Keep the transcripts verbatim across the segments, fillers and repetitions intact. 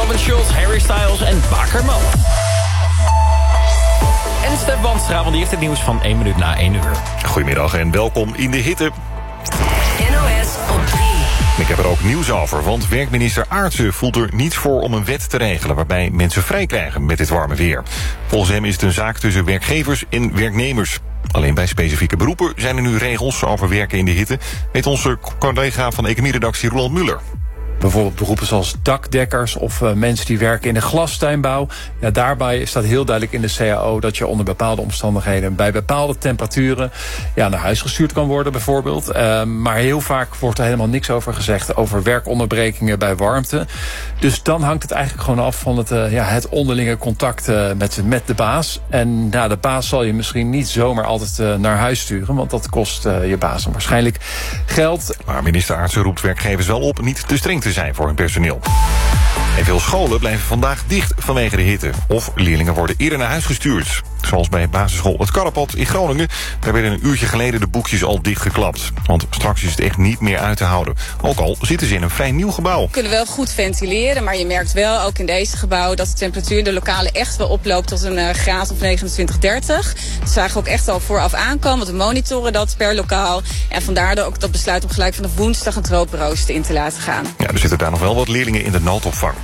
Robin Schulz, Harry Styles en Bakerman. En Stef Bandstra, want die heeft het nieuws van één minuut na één uur. Goedemiddag en welkom in de hitte. N O S op drie. Ik heb er ook nieuws over, want werkminister Aartsen voelt er niets voor om een wet te regelen waarbij mensen vrij krijgen met dit warme weer. Volgens hem is het een zaak tussen werkgevers en werknemers. Alleen bij specifieke beroepen zijn er nu regels over werken in de hitte, weet onze collega van economieredactie Roland Muller. Bijvoorbeeld beroepen zoals dakdekkers of uh, mensen die werken in de glastuinbouw. Ja, daarbij staat heel duidelijk in de C A O dat je onder bepaalde omstandigheden bij bepaalde temperaturen ja, naar huis gestuurd kan worden bijvoorbeeld. Uh, maar heel vaak wordt er helemaal niks over gezegd over werkonderbrekingen bij warmte. Dus dan hangt het eigenlijk gewoon af van het, uh, ja, het onderlinge contact uh, met, met de baas. En nou, de baas zal je misschien niet zomaar altijd uh, naar huis sturen, want dat kost uh, je baas dan waarschijnlijk geld. Maar minister Aartsen roept werkgevers wel op niet te streng te zijn voor hun personeel. En veel scholen blijven vandaag dicht vanwege de hitte. Of leerlingen worden eerder naar huis gestuurd. Zoals bij basisschool Het Karrepad in Groningen. Daar werden een uurtje geleden de boekjes al dichtgeklapt. Want straks is het echt niet meer uit te houden. Ook al zitten ze in een vrij nieuw gebouw. We kunnen wel goed ventileren, maar je merkt wel ook in deze gebouw dat de temperatuur in de lokalen echt wel oploopt tot een uh, graad of negenentwintig, dertig. Dat zagen we ook echt al vooraf aankomen, want we monitoren dat per lokaal. En vandaar ook dat besluit om gelijk vanaf woensdag een tropenrooster in te laten gaan. Ja, er zitten daar nog wel wat leerlingen in de noodopvang.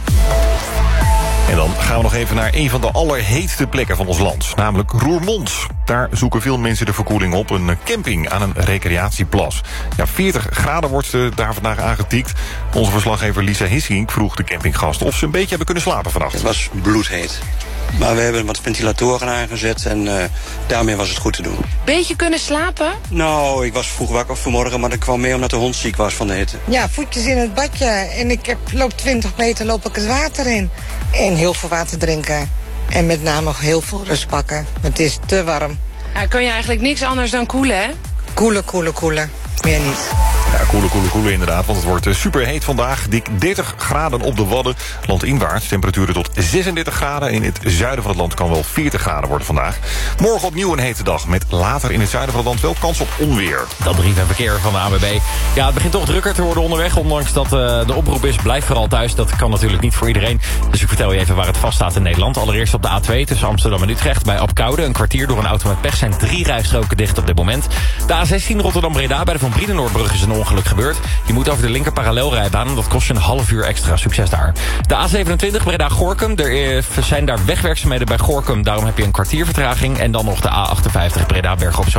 En dan gaan we nog even naar een van de allerheetste plekken van ons land. Namelijk Roermond. Daar zoeken veel mensen de verkoeling op. Een camping aan een recreatieplas. Ja, veertig graden wordt uh, daar vandaag aangetikt. Onze verslaggever Lisa Hissink vroeg de campinggasten of ze een beetje hebben kunnen slapen vannacht. Het was bloedheet. Maar we hebben wat ventilatoren aangezet en uh, daarmee was het goed te doen. Beetje kunnen slapen? Nou, ik was vroeg wakker vanmorgen, maar dat kwam mee omdat de hond ziek was van de hitte. Ja, voetjes in het badje en ik heb, loop twintig meter loop ik het water in. En heel veel water drinken. En met name heel veel rust pakken. Het is te warm. Ja, kan je eigenlijk niks anders dan koelen, hè? Koelen, koelen, koelen. Meer niet. Ja, koelen, koelen, koelen inderdaad, want het wordt uh, superheet vandaag. Dik dertig graden op de Wadden. Landinwaarts temperaturen tot zesendertig graden. In het zuiden van het land kan wel veertig graden worden vandaag. Morgen opnieuw een hete dag met later in het zuiden van het land wel kans op onweer. Dat brief en verkeer van de A N W B. Ja, het begint toch drukker te worden onderweg. Ondanks dat uh, de oproep is, blijf vooral thuis. Dat kan natuurlijk niet voor iedereen. Dus ik vertel je even waar het vaststaat in Nederland. Allereerst op de A twee tussen Amsterdam en Utrecht. Bij Apkoude, een kwartier door een auto met pech, zijn drie rijstroken dicht op dit moment. De A zestien Rotterdam-Breda bij de Van Brienenoordbrug is een ongeluk gebeurd. Je moet over de linker parallelrijbaan en dat kost je een half uur extra. Succes daar. De A zevenentwintig Breda-Gorinchem. Er zijn daar wegwerkzaamheden bij Gorinchem. Daarom heb je een kwartier vertraging. En dan nog de A achtenvijftig Breda-Bergen op Zoom.